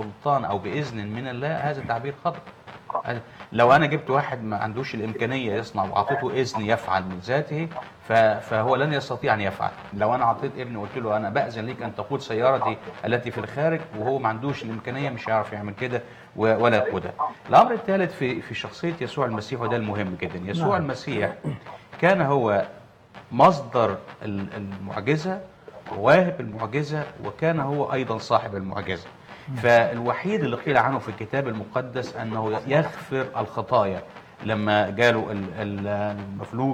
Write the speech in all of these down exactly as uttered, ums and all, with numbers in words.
بسلطان أو بإذن من الله هذا تعبير خطأ. لو أنا جبت واحد ما عندوش الإمكانية يصنع وأعطيته إذن يفعل من ذاته فهو لن يستطيع أن يفعل. لو أنا أعطيت ابني وقلت له أنا بأذن لك أن تقود سيارتي التي في الخارج وهو ما عندوش الإمكانية مش هيعرف يعمل كده ولا يقودها. الأمر الثالث في في شخصية يسوع المسيح وده المهم جدا. يسوع المسيح كان هو مصدر المعجزة وواهب المعجزة وكان هو أيضا صاحب المعجزة. فالوحيد اللي قيل عنه في الكتاب المقدس أنه يغفر الخطايا. لما جاله المفلوج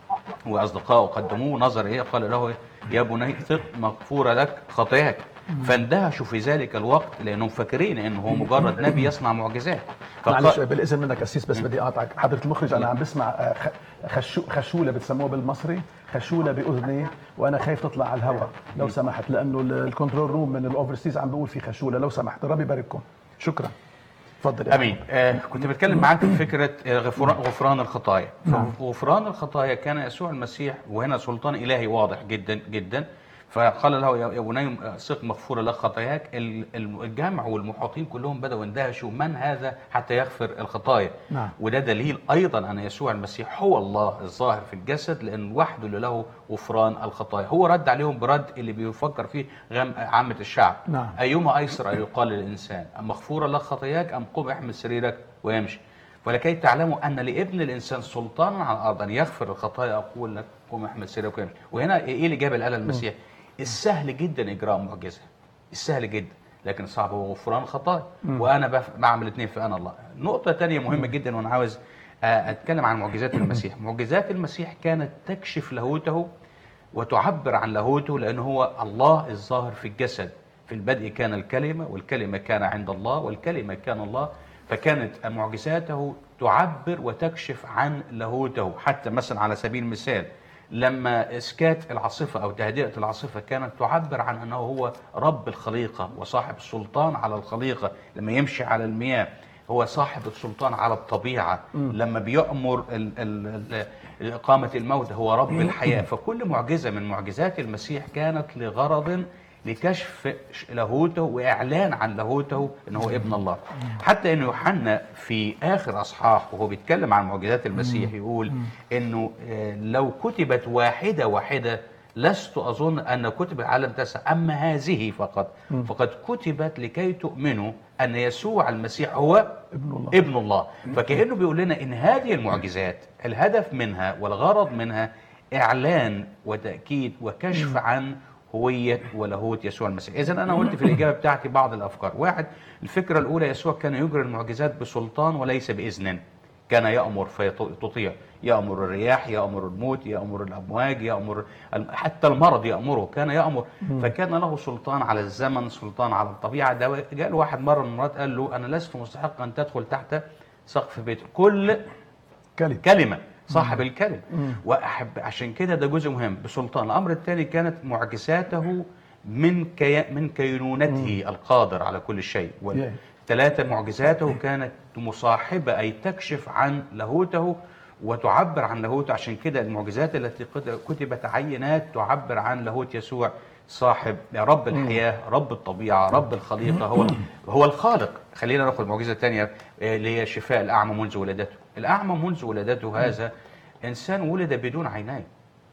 وأصدقائه قدموه نظر إيه قال له يا بني ثق مغفورة لك خطاياك. فاندهشوا في ذلك الوقت لأنهم فاكرين أنه هو مجرد نبي يصنع معجزات. معلش بالإذن منك أسيس بس بدي أقاطعك حضرة المخرج. أنا عم بسمع خشو خشولة بتسموها بالمصري خشولة بأذني وأنا خايف تطلع على الهواء لو سمحت لأنه الكنترول روم من الأوفرسيز عم بقول في خشولة لو سمحت. ربي يبارككم. شكرا. تفضل. امين. آه كنت بتكلم معاك في فكره غفران, غفران الخطايا. غفران الخطايا كان يسوع المسيح وهنا سلطان الهي واضح جدا جدا. فقال له يا بني ثق مغفورة لك خطاياك. الجامع والمحاطين كلهم بدأوا يندهشوا من هذا حتى يغفر الخطايا. نعم. وده دليل أيضا أن يسوع المسيح هو الله الظاهر في الجسد لأن وحده اللي له غفران الخطايا. هو رد عليهم برد اللي بيفكر فيه عامة الشعب. نعم. أيما أيسر أن يقال للإنسان أم مغفورة لك خطاياك أم قم احمل سريرك ويمشي. ولكي تعلموا أن لابن الإنسان سلطانا على الأرض أن يغفر الخطايا أقول لك قم احمل سريرك ويمشي. وهنا إيه اللي جاب الآلة المسيح؟ السهل جدا إجراء معجزة. السهل جدا لكن صعب هو غفران الخطايا. وأنا بعمل الاثنين في أنا الله. نقطة تانية مهمة جدا وأنا عاوز أتكلم عن معجزات المسيح. معجزات المسيح كانت تكشف لاهوته وتعبر عن لاهوته لأنه هو الله الظاهر في الجسد. في البدء كان الكلمة والكلمة كان عند الله والكلمة كان الله. فكانت معجزاته تعبر وتكشف عن لاهوته. حتى مثلا على سبيل المثال لما اسكات العاصفه او تهدئه العاصفه كانت تعبر عن انه هو رب الخليقه وصاحب السلطان على الخليقه. لما يمشي على المياه هو صاحب السلطان على الطبيعه. لما بيأمر ال ال ال اقامه الموت هو رب الحياه. فكل معجزه من معجزات المسيح كانت لغرض لكشف لاهوته واعلان عن لاهوته انه هو ابن الله. حتى انه يوحنا في اخر اصحاح وهو بيتكلم عن معجزات المسيح يقول انه لو كتبت واحده واحده لست اظن ان كتبت على لم تسع اما هذه فقط فقد كتبت لكي تؤمنوا ان يسوع المسيح هو ابن الله. ابن الله. فكأنه بيقول لنا ان هذه المعجزات الهدف منها والغرض منها اعلان وتاكيد وكشف عن هوية ولاهوت يسوع المسيح. إذن أنا قلت في الإجابة بتاعتي بعض الأفكار. واحد، الفكرة الأولى يسوع كان يجري المعجزات بسلطان وليس بإذن. كان يأمر فيطيع. يأمر الرياح، يأمر الموت، يأمر الأمواج، يأمر حتى المرض يأمره. كان يأمر. فكان له سلطان على الزمن، سلطان على الطبيعة. ده جاء واحد مرة من المرات قال له أنا لست مستحق أن تدخل تحت سقف بيتك. كل كلمة, كلمة. صاحب الكلم. واحب عشان كده ده جزء مهم بسلطان. الامر الثاني كانت معجزاته من كي من كينونته القادر على كل شيء. والثلاثه معجزاته كانت مصاحبه اي تكشف عن لاهوته وتعبر عن لاهوته. عشان كده المعجزات التي كتبت عينات تعبر عن لاهوت يسوع صاحب رب الحياه، رب الطبيعه، رب الخليقه، هو هو الخالق. خلينا ناخذ معجزه ثانيه اللي هي شفاء الاعمى منذ ولادته. الأعمى منذ ولادته هذا إنسان ولد بدون عينين.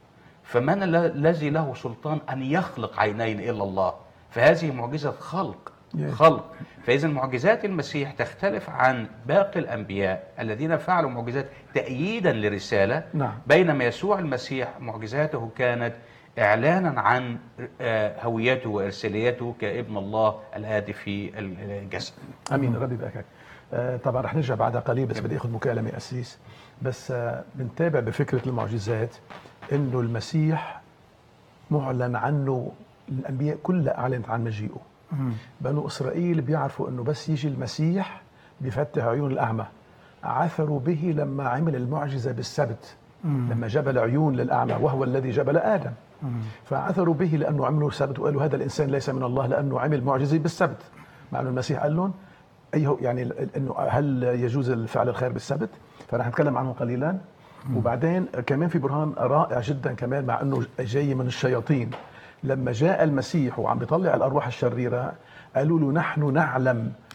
فمن الذي له سلطان أن يخلق عينين إلا الله؟ فهذه معجزة خلق خلق. فإذا معجزات المسيح تختلف عن باقي الأنبياء الذين فعلوا معجزات تأييدا لرسالة. نعم. بينما يسوع المسيح معجزاته كانت إعلانا عن هويته وإرساليته كابن الله الآتي في الجسد. أمين. ربي يباركك. آه طبعا رح نرجع بعد قليل بس بدي اخذ مكالمه اسيس. بس آه بنتابع بفكره المعجزات انه المسيح معلن عنه. الانبياء كلها اعلنت عن مجيئه. بنو اسرائيل بيعرفوا انه بس يجي المسيح بيفتح عيون الاعمى. عثروا به لما عمل المعجزه بالسبت. مم. لما جبل عيون للاعمى وهو الذي جبل ادم. مم. فعثروا به لانه عملوا السبت وقالوا هذا الانسان ليس من الله لانه عمل معجزه بالسبت. مع انه المسيح قال لهم أيه يعني انه هل يجوز الفعل الخير بالسبت؟ فرح نتكلم عنه قليلا. وبعدين كمان في برهان رائع جدا كمان مع انه جاي من الشياطين. لما جاء المسيح وعم بيطلع الأرواح الشريرة قالوا له نحن نعلم